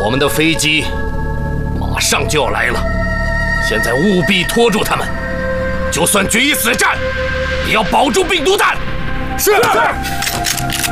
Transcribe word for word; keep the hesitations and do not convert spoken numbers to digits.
我们的飞机马上就要来了，现在务必拖住他们，就算决一死战，也要保住病毒弹。 是。是